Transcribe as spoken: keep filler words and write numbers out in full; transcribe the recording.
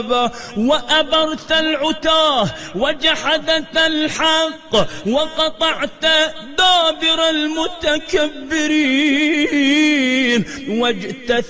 وأبرت العتاه وجحدت الحق وقطعت دابر المتكبرين واجتث